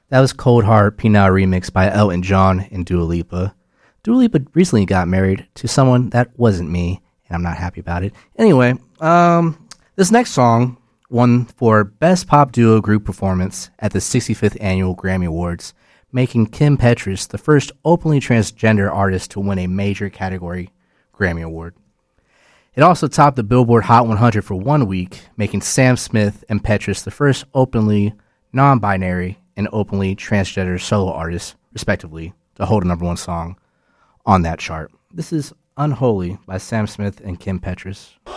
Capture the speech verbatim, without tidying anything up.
That was Cold Heart Peanut remix by Elton John and Dua Lipa. Dua Lipa recently got married to someone that wasn't me, and I'm not happy about it. Anyway, um, this next song won for Best Pop Duo Group Performance at the sixty-fifth Annual Grammy Awards, making Kim Petras the first openly transgender artist to win a major category Grammy Award. It also topped the Billboard Hot one hundred for one week, making Sam Smith and Petras the first openly non-binary and openly transgender solo artists, respectively, to hold a number one song on that chart. This is Unholy by Sam Smith and Kim Petras.